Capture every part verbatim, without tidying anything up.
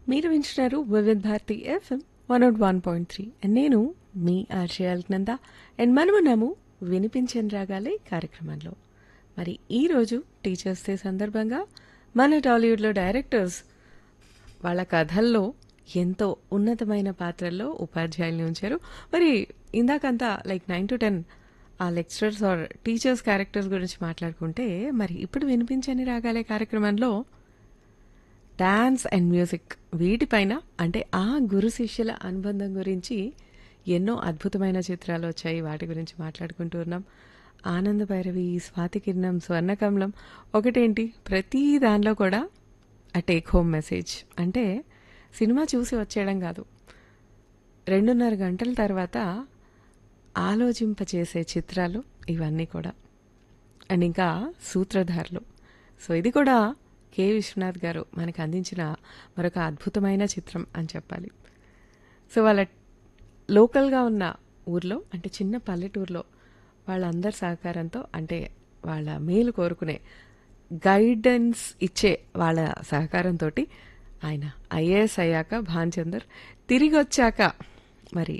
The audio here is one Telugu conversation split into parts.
మీరు వింటున్నారు Vividh Bharati FM one not one point three and నేను మీ ఆర్జే అల్నంద అండ్ మనమున్నాము వినిపించని రాగాలే కార్యక్రమంలో. మరి ఈరోజు టీచర్స్ డే సందర్భంగా మన టాలీవుడ్లో డైరెక్టర్స్ వాళ్ళ కథల్లో ఎంతో ఉన్నతమైన పాత్రల్లో ఉపాధ్యాయుల్ని ఉంచారు. మరి ఇందాకంతా లైక్ నైన్ టు టెన్ ఆ లెక్చరర్స్ ఆర్ టీచర్స్ క్యారెక్టర్స్ గురించి మాట్లాడుకుంటే, మరి ఇప్పుడు వినిపించని రాగాలే కార్యక్రమంలో డాన్స్ అండ్ మ్యూజిక్ వీటిపైన అంటే ఆ గురు శిష్యుల అనుబంధం గురించి ఎన్నో అద్భుతమైన చిత్రాలు వచ్చాయి. వాటి గురించి మాట్లాడుకుంటూ ఉన్నాం. ఆనంద భైరవి, స్వాతి కిరణం, స్వర్ణకమలం ఒకటేంటి ప్రతి దానిలో కూడా ఆ టేక్ హోమ్ మెసేజ్ అంటే సినిమా చూసి వచ్చేయడం కాదు, రెండున్నర గంటల తర్వాత ఆలోచింపచేసే చిత్రాలు ఇవన్నీ కూడా. అండ్ ఇంకా సూత్రధారులు. సో ఇది కూడా కె విశ్వనాథ్ గారు మనకు అందించిన మరొక అద్భుతమైన చిత్రం అని చెప్పాలి. సో వాళ్ళ లోకల్గా ఉన్న ఊర్లో అంటే చిన్న పల్లెటూరులో వాళ్ళందరి సహకారంతో అంటే వాళ్ళ మేలు కోరుకునే గైడెన్స్ ఇచ్చే వాళ్ళ సహకారంతో ఆయన ఐఏఎస్ అయ్యాక భాన్చందర్ తిరిగి వచ్చాక మరి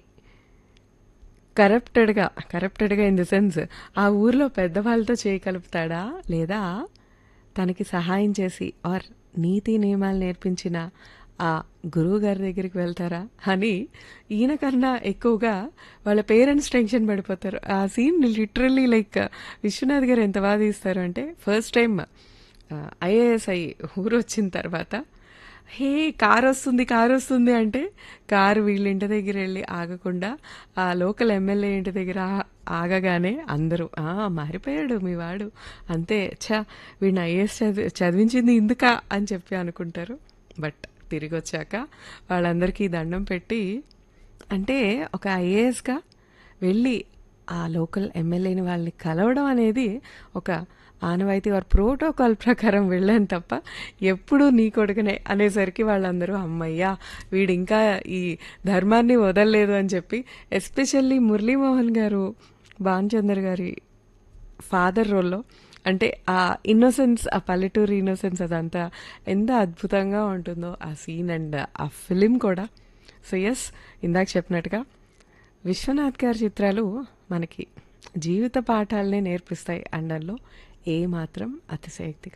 కరప్టెడ్గా కరప్టెడ్గా ఇన్ ది సెన్స్ ఆ ఊర్లో పెద్దవాళ్ళతో చేయగలుగుతాడా, లేదా తనకి సహాయం చేసి ఆర్ నీతి నియమాలు నేర్పించిన ఆ గురువు గారి దగ్గరికి వెళ్తారా అని ఈయన కన్నా ఎక్కువగా వాళ్ళ పేరెంట్స్ టెన్షన్ పడిపోతారు. ఆ సీన్ లిటరల్లీ లైక్ విశ్వనాథ్ గారు ఎంత బాగా తీస్తారు అంటే, ఫస్ట్ టైం ఐఏఎస్ అయ్యి ఊరు వచ్చిన తర్వాత హే కారు వస్తుంది కారు వస్తుంది అంటే కారు వీళ్ళ ఇంటి దగ్గర వెళ్ళి ఆగకుండా ఆ లోకల్ ఎమ్మెల్యే ఇంటి దగ్గర ఆగగానే అందరూ మారిపోయాడు మీ వాడు, అంతే ఛా వీడిని ఐఏఎస్ చదివి చదివించింది ఇందుకా అని చెప్పి అనుకుంటారు. బట్ తిరిగి వచ్చాక వాళ్ళందరికీ దండం పెట్టి అంటే ఒక ఐఏఎస్గా వెళ్ళి ఆ లోకల్ ఎమ్మెల్యేని వాళ్ళని కలవడం అనేది ఒక ఆనవాయితీ వారి ప్రోటోకాల్ ప్రకారం వెళ్ళాను తప్ప ఎప్పుడూ నీ కొడుకునే అనేసరికి వాళ్ళందరూ అమ్మయ్యా వీడు ఇంకా ఈ ధర్మాన్ని వదలలేదు అని చెప్పి, ఎస్పెషల్లీ మురళీమోహన్ గారు భాన్చందర్ గారి ఫాదర్ రోల్లో అంటే ఆ ఇన్నోసెన్స్, ఆ పల్లెటూరు ఇన్నోసెన్స్ అదంతా ఎంత అద్భుతంగా ఉంటుందో ఆ సీన్ అండ్ ఆ ఫిలిం కూడా. సో ఎస్, ఇందాక చెప్పినట్టుగా విశ్వనాథ్ గారి చిత్రాలు మనకి జీవిత పాఠాలనే నేర్పిస్తాయి అనడంలో ఏ మాత్రం అతిశయోక్తి